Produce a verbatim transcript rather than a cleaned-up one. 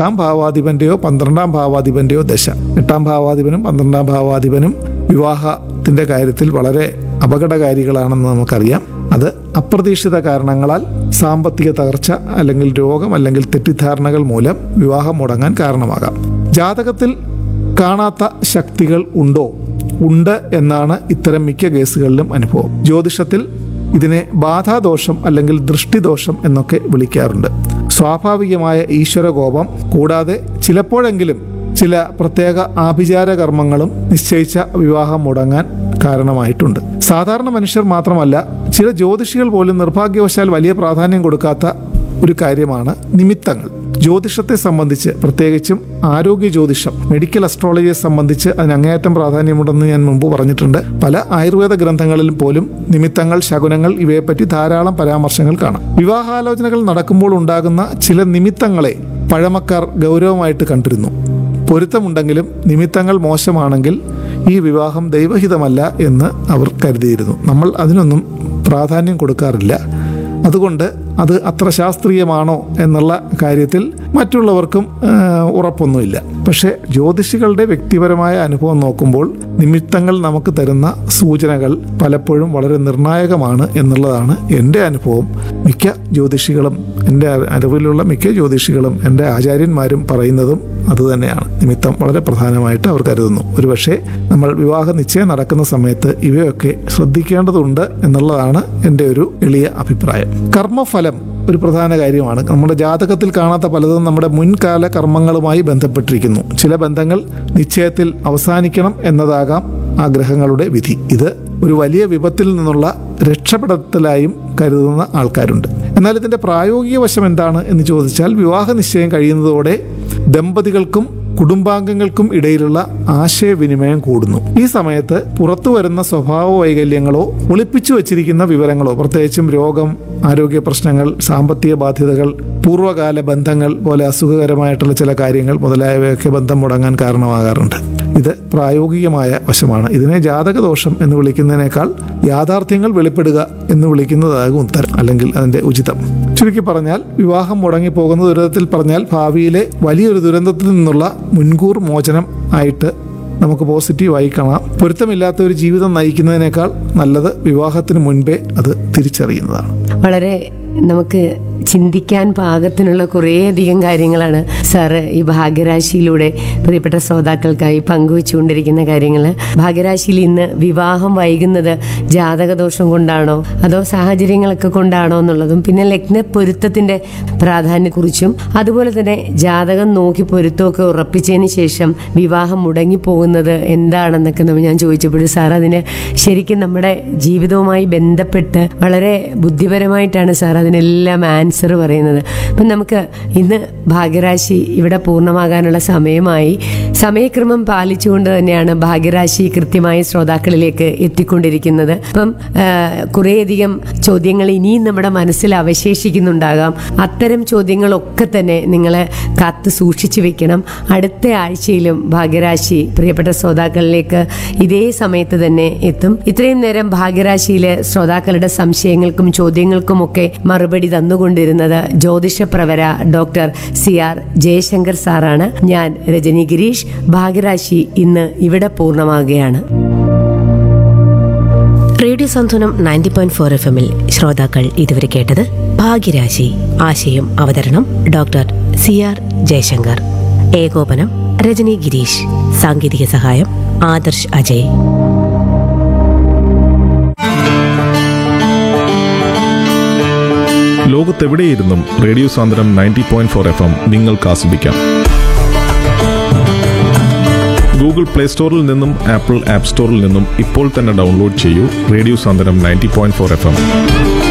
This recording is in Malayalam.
എട്ടാം ഭാവാധിപന്റെയോ പന്ത്രണ്ടാം ഭാവാധിപന്റെയോ ദശ. എട്ടാം ഭാവാധിപനും പന്ത്രണ്ടാം ഭാവാധിപനും വിവാഹത്തിന്റെ കാര്യത്തിൽ വളരെ അപകടകാരികളാണെന്ന് നമുക്കറിയാം. അത് അപ്രതീക്ഷിത കാരണങ്ങളാൽ സാമ്പത്തിക തകർച്ച അല്ലെങ്കിൽ രോഗം അല്ലെങ്കിൽ തെറ്റിദ്ധാരണകൾ മൂലം വിവാഹം മുടങ്ങാൻ കാരണമാകാം. ജാതകത്തിൽ കാണാത്ത ശക്തികൾ ഉണ്ടോ? ഉണ്ട് എന്നാണ് ഇത്തരം മിക്ക കേസുകളിലും അനുഭവം. ജ്യോതിഷത്തിൽ ഇതിനെ ബാധാദോഷം അല്ലെങ്കിൽ ദൃഷ്ടിദോഷം എന്നൊക്കെ വിളിക്കാറുണ്ട്. സ്വാഭാവികമായ ഈശ്വരകോപം കൂടാതെ ചിലപ്പോഴെങ്കിലും ചില പ്രത്യേക ആഭിചാര കർമ്മങ്ങളും നിശ്ചയിച്ച വിവാഹം മുടങ്ങാൻ കാരണമായിട്ടുണ്ട്. സാധാരണ മനുഷ്യർ മാത്രമല്ല, ചില ജ്യോതിഷികൾ പോലും നിർഭാഗ്യവശാൽ വലിയ പ്രാധാന്യം കൊടുക്കാത്ത ഒരു കാര്യമാണ് നിമിത്തങ്ങൾ. ജ്യോതിഷത്തെ സംബന്ധിച്ച്, പ്രത്യേകിച്ചും ആരോഗ്യ ജ്യോതിഷം, മെഡിക്കൽ അസ്ട്രോളജിയെ സംബന്ധിച്ച് അതിന് അങ്ങേയറ്റം പ്രാധാന്യമുണ്ടെന്ന് ഞാൻ മുമ്പ് പറഞ്ഞിട്ടുണ്ട്. പല ആയുർവേദ ഗ്രന്ഥങ്ങളിലും പോലും നിമിത്തങ്ങൾ, ശകുനങ്ങൾ ഇവയെപ്പറ്റി ധാരാളം പരാമർശങ്ങൾ കാണാം. വിവാഹാലോചനകൾ നടക്കുമ്പോൾ ഉണ്ടാകുന്ന ചില നിമിത്തങ്ങളെ പഴമക്കാർ ഗൗരവമായിട്ട് കണ്ടിരുന്നു. പൊരുത്തമുണ്ടെങ്കിലും നിമിത്തങ്ങൾ മോശമാണെങ്കിൽ ഈ വിവാഹം ദൈവഹിതമല്ല എന്ന് അവർ കരുതിയിരുന്നു. നമ്മൾ അതിനൊന്നും പ്രാധാന്യം കൊടുക്കാറില്ല. അതുകൊണ്ട് അത് അത്ര ശാസ്ത്രീയമാണോ എന്നുള്ള കാര്യത്തിൽ മറ്റുള്ളവർക്കും ഉറപ്പൊന്നുമില്ല. പക്ഷേ ജ്യോതിഷികളുടെ വ്യക്തിപരമായ അനുഭവം നോക്കുമ്പോൾ നിമിത്തങ്ങൾ നമുക്ക് തരുന്ന സൂചനകൾ പലപ്പോഴും വളരെ നിർണായകമാണ് എന്നുള്ളതാണ് എൻ്റെ അനുഭവം. മിക്ക ജ്യോതിഷികളും, എൻ്റെ അറിവിലുള്ള മിക്ക ജ്യോതിഷികളും എൻ്റെ ആചാര്യന്മാരും പറയുന്നതും അതുതന്നെയാണ്. നിമിത്തം വളരെ പ്രധാനമായിട്ട് അവർ കരുതുന്നു. ഒരുപക്ഷെ നമ്മൾ വിവാഹ നിശ്ചയം നടക്കുന്ന സമയത്ത് ഇവയൊക്കെ ശ്രദ്ധിക്കേണ്ടതുണ്ട് എന്നുള്ളതാണ് എൻ്റെ ഒരു എളിയ അഭിപ്രായം. കർമ്മഫലം ഒരു പ്രധാന കാര്യമാണ്. നമ്മുടെ ജാതകത്തിൽ കാണാത്ത പലതും നമ്മുടെ മുൻകാല കർമ്മങ്ങളുമായി ബന്ധപ്പെട്ടിരിക്കുന്നു. ചില ബന്ധങ്ങൾ നിശ്ചയത്തിൽ അവസാനിക്കണം എന്നതാകാം ആ ഗ്രഹങ്ങളുടെ വിധി. ഇത് ഒരു വലിയ വിപത്തിൽ നിന്നുള്ള രക്ഷപ്പെടലായും കരുതുന്ന ആൾക്കാരുണ്ട്. എന്നാൽ ഇതിൻ്റെ പ്രായോഗിക വശം എന്താണ് എന്ന് ചോദിച്ചാൽ, വിവാഹ നിശ്ചയം കഴിയുന്നതോടെ ദമ്പതികൾക്കും കുടുംബാംഗങ്ങൾക്കും ഇടയിലുള്ള ആശയവിനിമയം കൂടുന്നു. ഈ സമയത്ത് പുറത്തു വരുന്ന സ്വഭാവ വൈകല്യങ്ങളോ ഒളിപ്പിച്ചു വച്ചിരിക്കുന്ന വിവരങ്ങളോ, പ്രത്യേകിച്ചും രോഗം, ആരോഗ്യ പ്രശ്നങ്ങൾ, സാമ്പത്തിക ബാധ്യതകൾ, പൂർവ്വകാല ബന്ധങ്ങൾ പോലെ അസുഖകരമായിട്ടുള്ള ചില കാര്യങ്ങൾ മുതലായവയൊക്കെ ബന്ധം മുടങ്ങാൻ കാരണമാകാറുണ്ട്. ഇത് പ്രായോഗികമായ വശമാണ്. ഇതിനെ ജാതകദോഷം എന്ന് വിളിക്കുന്നതിനേക്കാൾ യാഥാർത്ഥ്യങ്ങൾ വെളിപ്പെടുക എന്ന് വിളിക്കുന്നതാകും ഉത്തരം, അല്ലെങ്കിൽ അതിൻ്റെ ഉചിതം. ചുരുക്കി പറഞ്ഞാൽ, വിവാഹം മുടങ്ങിപ്പോകുന്ന ദുരിതത്തിൽ പറഞ്ഞാൽ ഭാവിയിലെ വലിയൊരു ദുരന്തത്തിൽ നിന്നുള്ള മുൻകൂർ മോചനം ആയിട്ട് നമുക്ക് പോസിറ്റീവായി കാണാം. പൊരുത്തമില്ലാത്ത ഒരു ജീവിതം നയിക്കുന്നതിനേക്കാൾ നല്ലത് വിവാഹത്തിന് മുൻപേ അത് തിരിച്ചറിയുന്നതാണ്. വളരെ നമുക്ക് ചിന്തിക്കാൻ പാകത്തിനുള്ള കുറേയധികം കാര്യങ്ങളാണ് സാറ് ഈ ഭാഗ്യരാശിയിലൂടെ പ്രിയപ്പെട്ട ശ്രോതാക്കൾക്കായി പങ്കുവെച്ചുകൊണ്ടിരിക്കുന്ന കാര്യങ്ങൾ. ഭാഗ്യരാശിയിൽ ഇന്ന് വിവാഹം വൈകുന്നത് ജാതകദോഷം കൊണ്ടാണോ അതോ സാഹചര്യങ്ങളൊക്കെ കൊണ്ടാണോ എന്നുള്ളതും, പിന്നെ ലഗ്ന പൊരുത്തത്തിൻ്റെ പ്രാധാന്യത്തെക്കുറിച്ചും, അതുപോലെ തന്നെ ജാതകം നോക്കി പൊരുത്തമൊക്കെ ഉറപ്പിച്ചതിന് ശേഷം വിവാഹം മുടങ്ങിപ്പോകുന്നത് എന്താണെന്നൊക്കെ നമ്മൾ ഞാൻ ചോദിച്ചപ്പോൾ സാർ അതിന് ശരിക്കും നമ്മുടെ ജീവിതവുമായി ബന്ധപ്പെട്ട് വളരെ ബുദ്ധിപരമായിട്ടാണ് സാർ അതിനെല്ലാം ആൻസർ പറയുന്നത്. അപ്പം നമുക്ക് ഇന്ന് ഭാഗ്യരാശി ഇവിടെ പൂർണ്ണമാകാനുള്ള സമയമായി. സമയക്രമം പാലിച്ചുകൊണ്ട് തന്നെയാണ് ഭാഗ്യരാശി കൃത്യമായ ശ്രോതാക്കളിലേക്ക് എത്തിക്കൊണ്ടിരിക്കുന്നത്. അപ്പം കുറേയധികം ചോദ്യങ്ങൾ ഇനിയും നമ്മുടെ മനസ്സിൽ അവശേഷിക്കുന്നുണ്ടാകാം. അത്തരം ചോദ്യങ്ങളൊക്കെ തന്നെ നിങ്ങൾ കാത്തു സൂക്ഷിച്ചു വെക്കണം. അടുത്ത ആഴ്ചയിലും ഭാഗ്യരാശി പ്രിയപ്പെട്ട ശ്രോതാക്കളിലേക്ക് ഇതേ സമയത്ത് തന്നെ എത്തും. ഇത്രയും നേരം ഭാഗ്യരാശിയിലെ ശ്രോതാക്കളുടെ സംശയങ്ങൾക്കും ചോദ്യങ്ങൾക്കുമൊക്കെ മറുപടി തന്നുകൊണ്ടിരുന്നത് ജ്യോതിഷപ്രവര ഡോക്ടർ സി ആർ ജയശങ്കർ സാറാണ്. ഞാൻ രജനി ഗിരീഷ്. ഭാഗ്യരാശി ഇന്ന് ഇവിടെ പൂർണ്ണമാകുകയാണ്. റേഡിയോ സാന്ത്വനം നയൻറ്റി പോയിന്റ് ഫോർ എഫ് എമ്മിൽ ശ്രോതാക്കൾ ഇതുവരെ കേട്ടത് ഭാഗ്യരാശി. ആശയം അവതരണം ഡോക്ടർ സി ആർ ജയശങ്കർ. ഏകോപനം രജനി ഗിരീഷ്. സാങ്കേതിക സഹായം ആദർശ് അജയ്. ലോകത്തെവിടെയിരുന്നും റേഡിയോ സാന്ത്വനം ninety point four F M നിങ്ങൾക്ക് ആസ്വദിക്കാം. ഗൂഗിൾ പ്ലേ സ്റ്റോറിൽ നിന്നും ആപ്പിൾ ആപ്പ് സ്റ്റോറിൽ നിന്നും ഇപ്പോൾ തന്നെ ഡൗൺലോഡ് ചെയ്യൂ റേഡിയോ സാന്ത്വനം ninety point four F M.